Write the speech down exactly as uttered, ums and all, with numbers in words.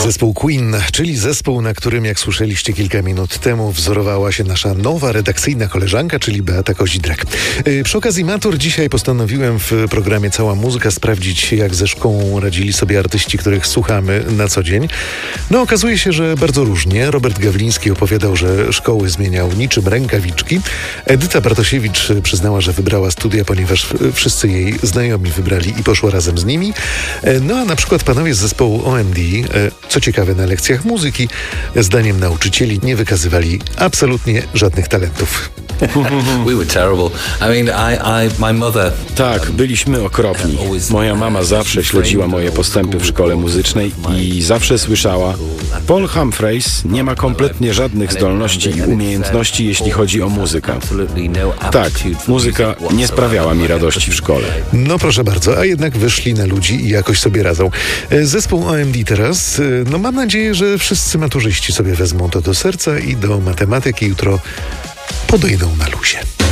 Zespół Queen, czyli zespół, na którym, jak słyszeliście kilka minut temu, wzorowała się nasza nowa redakcyjna koleżanka, czyli Beata Kozidrak. Yy, przy okazji matur dzisiaj postanowiłem w programie Cała Muzyka sprawdzić, jak ze szkołą radzili sobie artyści, których słuchamy na co dzień. No, okazuje się, że bardzo różnie. Robert Gawliński opowiadał, że szkoły zmieniał niczym rękawiczki. Edyta Bartosiewicz przyznała, że wybrała studia, ponieważ wszyscy jej znajomi wybrali i poszła razem z nimi. No a na przykład panowie z zespołu O M D, co ciekawe, na lekcjach muzyki, zdaniem nauczycieli, nie wykazywali absolutnie żadnych talentów. We were terrible. I mean, I, I, my mother... Tak, byliśmy okropni. Moja mama zawsze śledziła moje postępy w szkole muzycznej i zawsze słyszała: Paul Humphreys nie ma kompletnie żadnych zdolności i umiejętności, jeśli chodzi o muzykę. Tak, muzyka nie sprawiała mi radości w szkole. No proszę bardzo, a jednak wyszli na ludzi i jakoś sobie radzą. Zespół O M D teraz, no mam nadzieję, że wszyscy maturzyści sobie wezmą to do serca i do matematyki jutro podejdą na luzie.